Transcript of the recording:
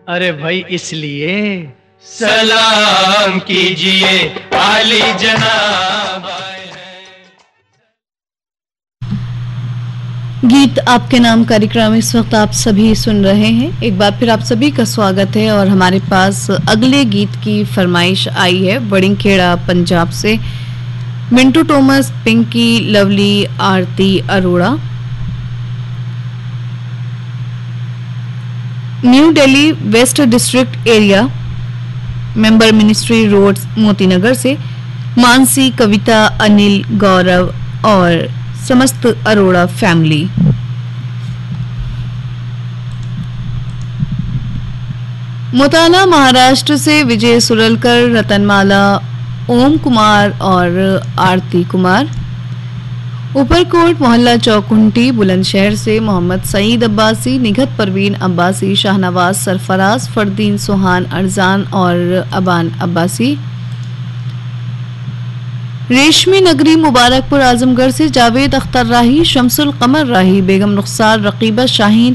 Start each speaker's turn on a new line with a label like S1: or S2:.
S1: अरे भाई इसलिए सलाम कीजिए आली जनाब आए हैं।
S2: गीत आपके नाम कार्यक्रम इस वक्त आप सभी सुन रहे हैं। एक बार फिर आप सभी का स्वागत है और हमारे पास अगले गीत की फरमाइश आई है बड़िंगखेड़ा पंजाब से। मिंटू टॉमस, पिंकी, लवली, आरती Arora, new Delhi waste district area, member ministry road, Motinagar से मानसी, कविता, अनिल, गौरव और समस्त अरोड़ा फैमिली। मोताला महाराष्ट्र से विजय सुरलकर, रतनमाला, ओम कुमार और आरती कुमार। ऊपरकोट मोहल्ला चौकुंटी बुलंदशहर से मोहम्मद सईद अब्बासी, निघत परवीन अब्बासी, शाहनवाज सरफराज, फरदीन सुहान अरजान और अबान अब्बासी। रेशमी नगरी मुबारकपुर आजमगढ़ से जावेद अख्तर राही, शमसुल कमर राही, बेगम रुखसार, रकीबा शाहीन,